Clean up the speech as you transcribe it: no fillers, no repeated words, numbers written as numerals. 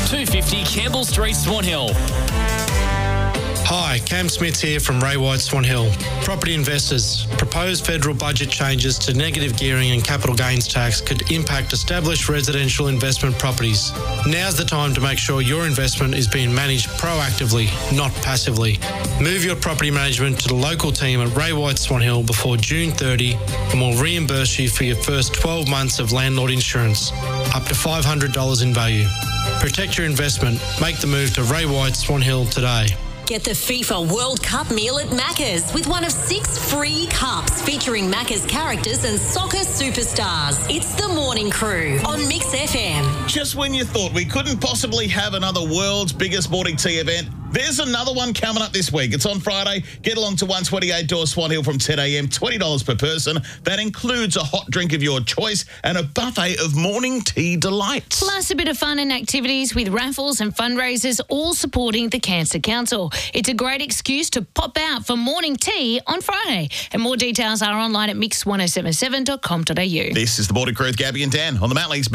250 Campbell Street, Swan Hill. Hi, Cam Smith here from Ray White, Swan Hill. Property investors, proposed federal budget changes to negative gearing and capital gains tax could impact established residential investment properties. Now's the time to make sure your investment is being managed proactively, not passively. Move your property management to the local team at Ray White, Swan Hill before June 30 and we'll reimburse you for your first 12 months of landlord insurance, up to $500 in value. Protect your investment. Make the move to Ray White, Swan Hill today. Get the FIFA World Cup meal at Macca's with one of 6 free cups featuring Macca's characters and soccer superstars. It's the Morning Crew on Mix FM. Just when you thought we couldn't possibly have another world's biggest morning tea event, there's another one coming up this week. It's on Friday. Get along to 128 Door Swan Hill from 10 a.m, $20 per person. That includes a hot drink of your choice and a buffet of morning tea delights. Plus a bit of fun and activities with raffles and fundraisers, all supporting the Cancer Council. It's a great excuse to pop out for morning tea on Friday. And more details are online at mix1077.com.au. This is the Morning Crew with Gabby and Dan on the Mount League's